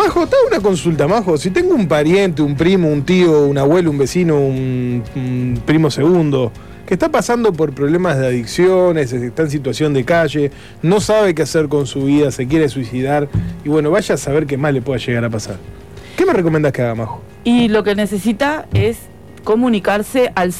Majo, te hago una consulta, Majo. Si tengo un pariente, un primo, un tío, un abuelo, un vecino, un primo segundo, que está pasando por problemas de adicciones, está en situación de calle, no sabe qué hacer con su vida, se quiere suicidar, y bueno, vaya a saber qué más le pueda llegar a pasar. ¿Qué me recomendás que haga, Majo? Y lo que necesita es comunicarse al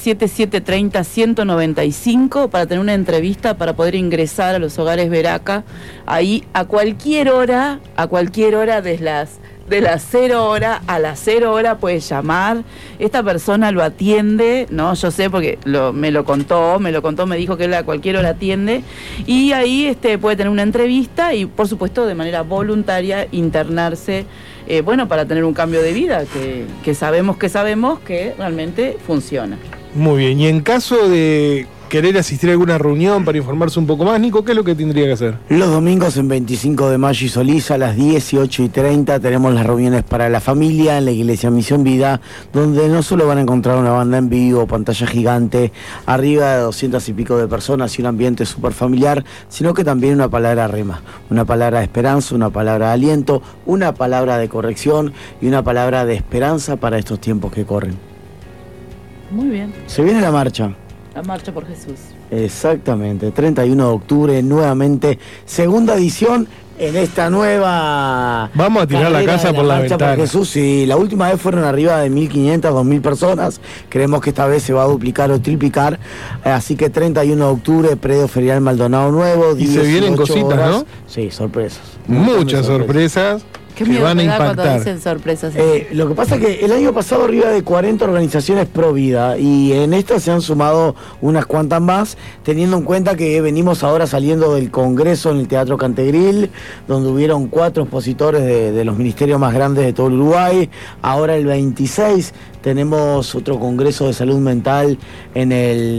097-730-195 para tener una entrevista, para poder ingresar a los hogares Veraca. Ahí a cualquier hora desde las 0 horas a las 0 horas puede llamar. Esta persona lo atiende, ¿no? Yo sé porque me lo contó, me dijo que él a cualquier hora atiende. Y ahí puede tener una entrevista y, por supuesto, de manera voluntaria internarse, para tener un cambio de vida que sabemos que realmente funciona. Muy bien, y en caso de querer asistir a alguna reunión para informarse un poco más, Nico, ¿qué es lo que tendría que hacer? Los domingos en 25 de mayo y Solís a las 18:30 tenemos las reuniones para la familia en la iglesia Misión Vida, donde no solo van a encontrar una banda en vivo, pantalla gigante, arriba de 200 y pico de personas y un ambiente súper familiar, sino que también una palabra rema, una palabra de esperanza, una palabra de aliento, una palabra de corrección y una palabra de esperanza para estos tiempos que corren. Muy bien. Se viene la marcha. La Marcha por Jesús. Exactamente, 31 de octubre, nuevamente, segunda edición en esta nueva... Vamos a tirar la casa por la ventana. Por Jesús, sí, la última vez fueron arriba de 1.500, 2.000 personas, creemos que esta vez se va a duplicar o triplicar, así que 31 de octubre, predio ferial Maldonado Nuevo. Y se vienen cositas, horas, ¿no? Sí, sorpresas. Muchas sorpresas. Qué que miedo van a me da impactar. cuando dicen sorpresas. Lo que pasa es que el año pasado arriba de 40 organizaciones pro vida y en esta se han sumado unas cuantas más, teniendo en cuenta que venimos ahora saliendo del congreso en el Teatro Cantegril, donde hubieron 4 expositores de los ministerios más grandes de todo el Uruguay. Ahora el 26 tenemos otro congreso de salud mental en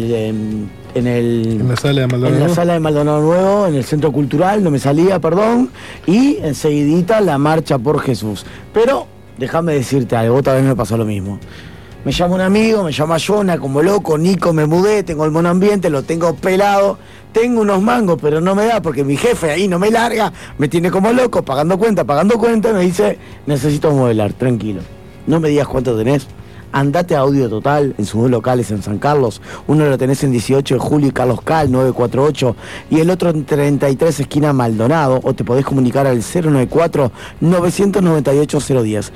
la sala de Maldonado Nuevo, en el Centro Cultural, no me salía, perdón, y enseguidita la Marcha por Jesús. Pero déjame decirte algo, otra vez me pasó lo mismo. Me llama un amigo, me llama Jonah, como loco, Nico, me mudé, tengo el monoambiente, lo tengo pelado, tengo unos mangos, pero no me da porque mi jefe ahí no me larga, me tiene como loco, pagando cuenta, y me dice, necesito modelar, tranquilo. No me digas cuánto tenés. Andate a Audio Total en sus 2 locales en San Carlos. Uno lo tenés en 18 de julio y Carlos Cal 948 y el otro en 33 esquina Maldonado, o te podés comunicar al 094-998-010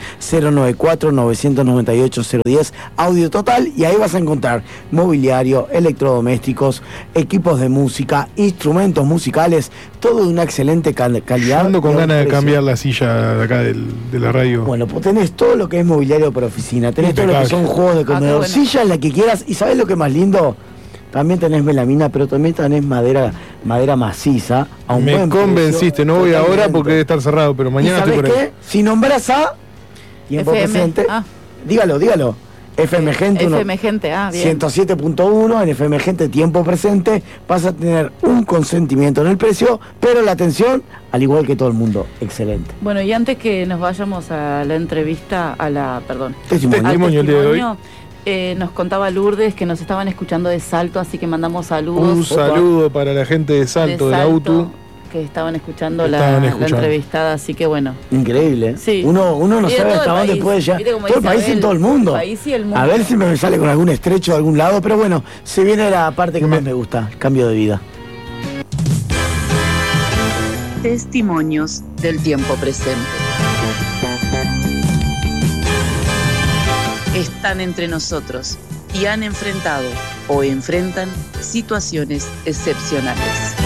094-998-010 Audio Total, y ahí vas a encontrar mobiliario, electrodomésticos, equipos de música, instrumentos musicales, todo de una excelente calidad. Ando con ganas de cambiar la silla de acá de la radio. Bueno, pues tenés todo lo que es mobiliario para oficina, tenés todo lo que son juegos de comedor, bueno. sillas, la que quieras, y ¿sabés lo que es más lindo? También tenés melamina, pero también tenés madera maciza. A un Me buen convenciste, precio, no voy totalmente. ahora porque debe estar cerrado, pero mañana ¿Y estoy sabés por ahí. qué? Si nombrás a... Tiempo FM. presente. Dígalo. FM Gente, FM Gente, bien. 107.1 en FM Gente, tiempo presente, vas a tener un consentimiento en el precio, pero la atención, al igual que todo el mundo, excelente. Bueno, y antes que nos vayamos a la entrevista, Testimonio el día de hoy. Nos contaba Lourdes que nos estaban escuchando de Salto, así que mandamos saludos. Un saludo para la gente de Salto, de la UTU. Que estaban escuchando la entrevistada, así que bueno. Increíble. Sí. Uno no sabe hasta dónde puede llegar. Todo el país y en todo el mundo. A ver si me sale con algún estrecho de algún lado, pero bueno, se viene la parte que más me gusta, el cambio de vida. Testimonios del tiempo presente. Están entre nosotros y han enfrentado o enfrentan situaciones excepcionales.